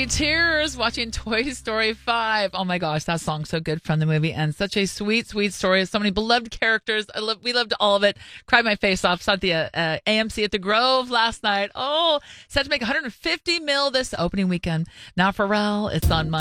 me tears watching Toy Story 5. Oh my gosh, that song's so good from the movie, and such a sweet, sweet story. So many beloved characters. We loved all of it. Cried my face off. Saw at the AMC at the Grove last night. Oh, set to make $150 million this opening weekend. Now Pharrell, it's on my